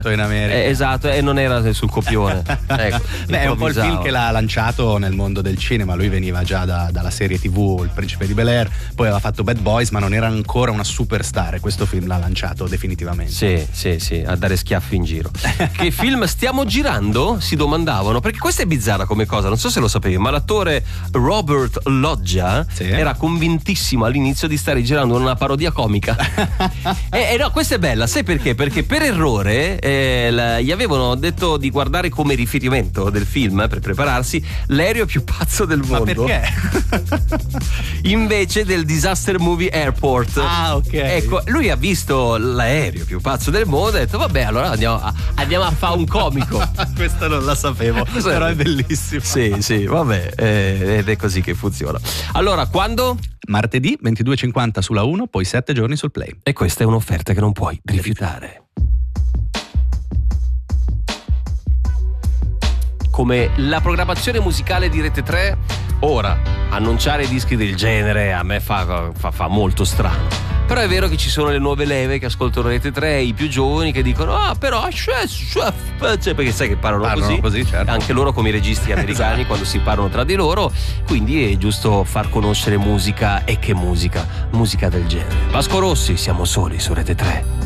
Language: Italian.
in America. Esatto, e non era sul copione. Ecco, beh, è un po' il film che l'ha lanciato nel mondo del cinema. Lui veniva già dalla serie TV Il Principe di Bel-Air, poi aveva fatto Bad Boys, ma non era ancora una superstar, e questo film l'ha lanciato definitivamente. Sì, a dare schiaffi in giro. Che film stiamo girando? Si domandavano, perché questa è bizzarra come cosa, non so se lo sapevi, ma l'attore Robert Loggia era convintissimo all'inizio di stare girando una parodia comica. E no, questa è bella, sai perché? Perché per errore gli avevano detto di guardare come riferimento del film per prepararsi l'aereo più pazzo del mondo. Ma perché? Invece del Disaster Movie Airport. Ah, ok. Ecco, lui ha visto l'aereo più pazzo del mondo e ha detto vabbè, allora andiamo a fare un comico. Questa non la sapevo, però è bellissimo. Sì, vabbè, ed è così che funziona. Allora, quando? Martedì 22:50 sulla 1, poi 7 giorni sul Play. E questa è un'offerta che non puoi rifiutare. Come la programmazione musicale di Rete 3, ora annunciare dischi del genere a me fa molto strano. Però è vero che ci sono le nuove leve che ascoltano Rete 3, i più giovani che dicono però perché sai che parlano così certo. Anche loro come i registi americani quando si parlano tra di loro, quindi è giusto far conoscere musica, e che musica del genere. Vasco Rossi, siamo soli su Rete 3.